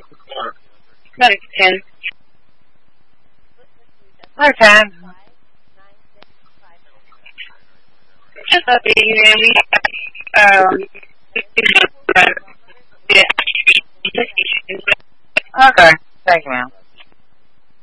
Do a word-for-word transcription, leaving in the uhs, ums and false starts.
About ten. Okay. Just updating them. We have, um, yeah. Okay. Thank you, ma'am.